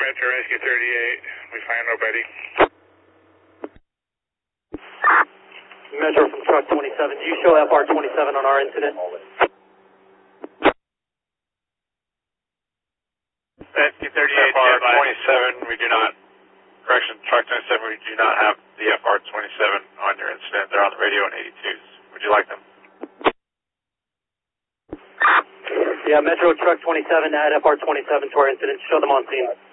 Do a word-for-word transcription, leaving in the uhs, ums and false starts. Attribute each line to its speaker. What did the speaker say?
Speaker 1: Metro Rescue thirty-eight. We find nobody.
Speaker 2: Metro from truck twenty-seven. Do you show F R twenty-seven on our incident?
Speaker 1: Rescue thirty-eight,
Speaker 3: F R twenty-seven, we do not. Correction, truck twenty-seven, we do not have the F R twenty-seven on your incident. They're on the radio in eighty-twos. Would you like them?
Speaker 2: Yeah, Metro truck twenty-seven, add F R twenty-seven to our incident. Show them on scene.